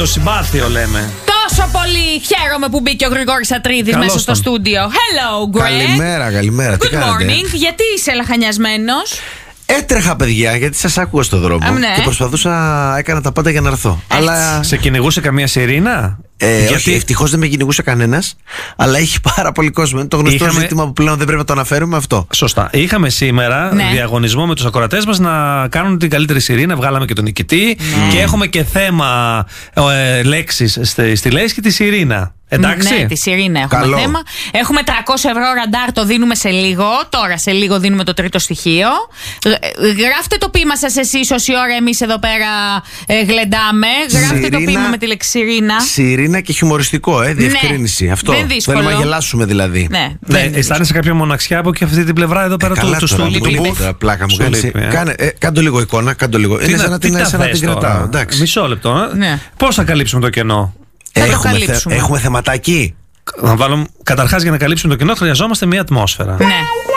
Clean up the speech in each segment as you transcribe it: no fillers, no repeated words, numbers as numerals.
το συμπάθειο λέμε. Τόσο πολύ χαίρομαι που μπήκε ο Γρηγόρης Ατρίδης μέσα στο στούντιο. Hello, Greg. Καλημέρα. Good morning. Γιατί είσαι λαχανιασμένος? Έτρεχα, παιδιά, γιατί σας άκουγα στο δρόμο ναι. και προσπαθούσα, έκανα τα πάντα για να έρθω. Αλλά... Σε κυνηγούσε καμία σιρήνα? Γιατί... Όχι, ευτυχώς δεν με κυνηγούσε κανένας, αλλά έχει πάρα πολύ κόσμο. Είναι το γνωστό ζήτημα που πλέον δεν πρέπει να το αναφέρουμε αυτό. Σωστά. Είχαμε σήμερα διαγωνισμό με τους ακροατές μας να κάνουν την καλύτερη σιρήνα. Βγάλαμε και τον νικητή και έχουμε και θέμα λέξεις στη λέσχη, τη σιρήνα. Εντάξει. Ναι, τη σιρήνα έχουμε θέμα. Έχουμε 300 ευρώ ραντάρ, το δίνουμε σε λίγο. Τώρα σε λίγο δίνουμε το τρίτο στοιχείο. Γράφτε το ποίημα σας εσείς όση ώρα εμείς εδώ πέρα γλεντάμε. Γράφτε το ποίημα με τη λέξη σιρήνα. Σιρήνα και χιουμοριστικό, διευκρίνηση. Ναι, αυτό. Θέλουμε να γελάσουμε δηλαδή. Ναι, αισθάνεσαι κάποια μοναξιά από και αυτή την πλευρά εδώ πέρα του στούντιου. Πλάκα μου κάνει. Κάντο λίγο εικόνα, είναι σαν να την κρατάω. Μισό λεπτό. Πώς θα καλύψουμε το κενό? Έχουμε θεματάκι. Να βάλουμε, καταρχάς, για να καλύψουμε το κενό χρειαζόμαστε μια ατμόσφαιρα. Ναι.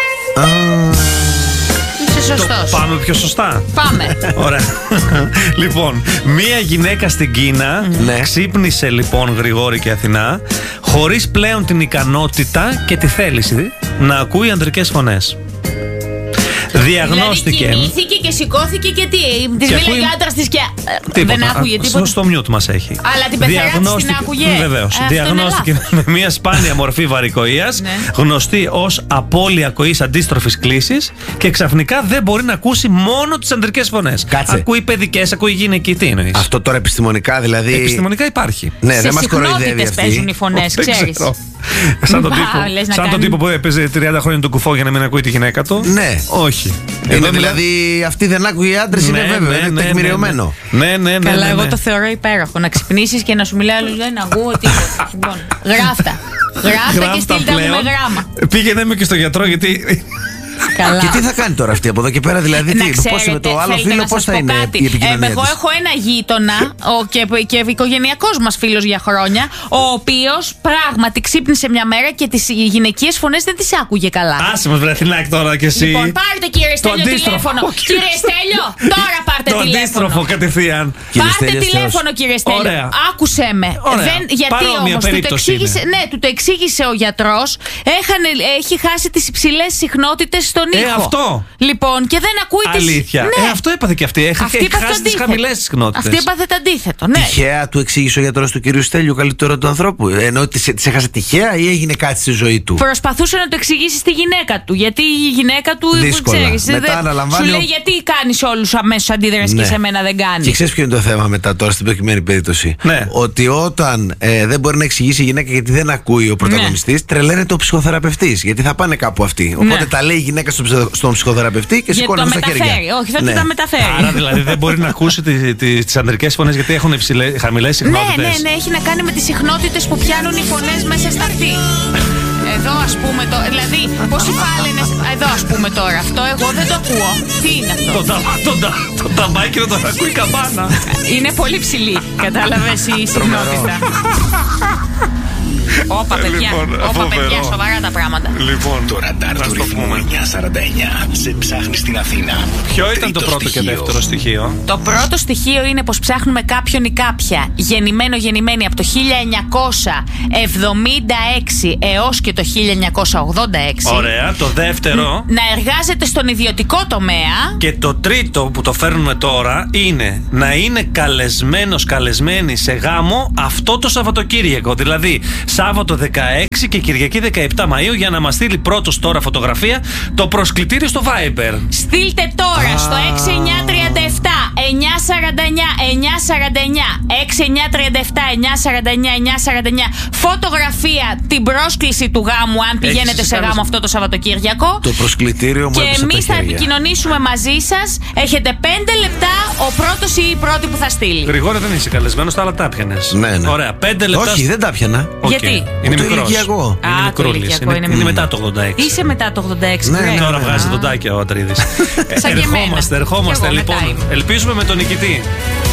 Είσαι σωστός. Πάμε πιο σωστά. Πάμε. Ωραία. Λοιπόν, μια γυναίκα στην Κίνα ξύπνησε λοιπόν, Γρηγόρη και Αθηνά, χωρίς πλέον την ικανότητα και τη θέληση να ακούει ανδρικές φωνές. Διαγνώστηκε. Δηλαδή κοιμήθηκε και σηκώθηκε και τι? Της μίλαγε άντρας της και δεν άκουγε τίποτα. Στο μιούτ μας έχει. Αλλά την πεθερά της την άκουγε. Βεβαίως. Διαγνώστηκε με μια σπάνια μορφή βαρικοΐας, γνωστή ως απώλεια ακοής αντίστροφης κλίσης, και ξαφνικά δεν μπορεί να ακούσει μόνο τις ανδρικές φωνές. Κάτσε. Ακούει παιδικές, ακούει γυναικοί. Τι εννοείς? Αυτό τώρα επιστημονικά δηλαδή? Επιστημονικά υπάρχει. Ναι, δεν μας κοροϊδεύει αυτή. Παίζουν οι φωνές, ξέρεις. Σαν τον τύπο που έπαιζε 30 χρόνια τον κουφό για να μην ακούει τη γυναίκα του. Ναι. Όχι. Είναι δηλαδή αυτή δεν άκουγε οι άντρες, είναι βέβαιο. Είναι τεκμηριωμένο. Ναι. Καλά, εγώ το θεωρώ υπέροχο. Να ξυπνήσεις και να σου μιλάει άλλος, δεν ακούω τίποτα. Λοιπόν, γράφτα και στείλτε μου με γράμμα. Πήγαινε με και στο γιατρό, γιατί. Καλά. Και τι θα κάνει τώρα αυτή από εδώ και πέρα, δηλαδή? Πώς με το άλλο φίλο, πώς θα είναι η επικοινωνία? Εγώ έχω ένα γείτονα και οικογενειακός μας φίλος για χρόνια, ο οποίος πράγματι ξύπνησε μια μέρα και τις γυναικείες φωνές δεν τις άκουγε καλά. Άσε μας, βρεθινάκι, τώρα κι εσύ. Λοιπόν, πάρτε κύριε Στέλιο τηλέφωνο. Κύριε Στέλιο, τώρα πάρτε τηλέφωνο. Το αντίστροφο κατευθείαν. Πάρτε τηλέφωνο, κύριε Στέλιο. Άκουσε με. Γιατί όμως του το εξήγησε ο γιατρός, έχει χάσει τις υψηλές συχνότητες στον ήχο. Αυτό. Λοιπόν, και δεν ακούει τις. Αλήθεια. Αυτό έπαθε και αυτή. Έχει χάσει τις χαμηλές συχνότητες. Αυτή έπαθε το αντίθετο. Ναι. Τυχαία του εξήγησε ο γιατρός του κυρίου Στέλιου, καλύτερο του ανθρώπου? Ενώ τις έχασε τυχαία ή έγινε κάτι στη ζωή του? Προσπαθούσε να το εξηγήσει στη γυναίκα του. Γιατί η γυναίκα του. Δύσκολα. Ξέρεις, μετά αναλαμβάνει. Σου λέει γιατί κάνεις όλους αμέσως αντίδραση και σε μένα δεν κάνεις. Και ξέρεις ποιο είναι το θέμα μετά τώρα στην προκειμένη περίπτωση? Ότι όταν δεν μπορεί να εξηγήσει η γυναίκα γιατί δεν ακούει ο πρωταγωνιστής, τρελαίνεται ο ψυχοθεραπευτής. Γιατί θα πάνε κάπου αυτοί. Οπότε τα λέει η γυναίκα στον ψυχοθεραπευτή και σηκώνει στα χέρια. Όχι, θα του τα μεταφέρει. Άρα δηλαδή δεν μπορεί να ακούσει τις ανδρικές φωνές γιατί έχουν χαμηλές συχνότητες. Ναι, έχει να κάνει με τις συχνότητες που πιάνουν οι φωνές μέσα στα αυτή. Εδώ ας πούμε το. Δηλαδή, πόσοι φάλαινες. Εδώ ας πούμε τώρα. Αυτό εγώ δεν το ακούω. Τι είναι αυτό? Το ταμπάκι το ακούει καμπάνα. Είναι πολύ ψηλή. Κατάλαβες η συχνότητα. Όπα παιδιά, σοβαρά τα πράγματα. Λοιπόν, το ραντάρ του ρυθμού 949 σε ψάχνει στην Αθήνα. Ποιο ήταν το πρώτο και δεύτερο στοιχείο? Το πρώτο στοιχείο είναι πως ψάχνουμε κάποιον ή κάποια γεννημένη από το 1976 έως και το 1986. Ωραία. Το δεύτερο, να εργάζεται στον ιδιωτικό τομέα. Και το τρίτο που το φέρνουμε τώρα είναι να είναι καλεσμένη σε γάμο αυτό το Σαββατοκύριακο. Δηλαδή Σάββατο 16 και Κυριακή 17 Μαΐου, για να μας στείλει πρώτος τώρα φωτογραφία το προσκλητήριο στο Viber. Στείλτε τώρα στο 6937 949 φωτογραφία, την πρόσκληση του γάμου, αν πηγαίνετε σε γάμο αυτό το Σαββατοκύριακο. Το προσκλητήριο μου. Και εμείς θα επικοινωνήσουμε μαζί σας. Έχετε 5 λεπτά ο πρώτος ή η πρώτη που θα στείλει. Γρηγόρη, δεν είσαι καλεσμένος, τα άλλα τα πιανες. Ναι. Ωραία, 5 λεπτά. Όχι, δεν τα πιανα. Γιατί? Είναι μικρός. Είναι μικρούλης. Είναι μετά το 86. Είσαι μετά το 86. Ναι, τώρα βγάζει τον τάκι ο Ατρίδης. Ερχόμαστε λοιπόν. Ελπίζουμε με τον νικητή.